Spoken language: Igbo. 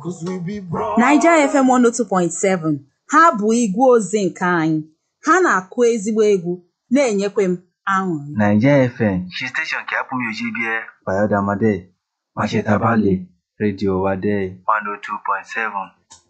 Niger FM 102.7 ha bụ igwe ozi nke anyị. Ha na-akụ ezigbo egwu na-enyekwa m aṅụrị. Niger FM, she station ki apun yoje bie Bayodamade, Mashetabale, Radio Wade 102.7.